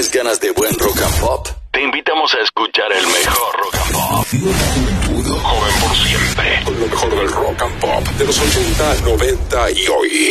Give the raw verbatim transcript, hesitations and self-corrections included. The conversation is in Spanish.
¿Tienes ganas de buen rock and pop? Te invitamos a escuchar el mejor rock and pop. Joven por siempre. Con lo mejor del rock and pop de los ochenta, noventa y hoy.